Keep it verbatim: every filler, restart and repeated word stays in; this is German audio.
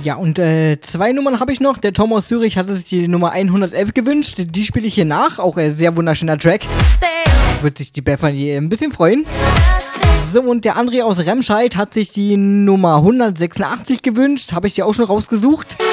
Ja, und äh, zwei Nummern habe ich noch. Der Tom aus Zürich hatte sich die Nummer hundertelf gewünscht. Die spiele ich hier nach. Auch ein sehr wunderschöner Track. Wird sich die Bethany ein bisschen freuen. So, und der André aus Remscheid hat sich die Nummer hundertsechsundachtzig gewünscht. Habe ich dir auch schon rausgesucht.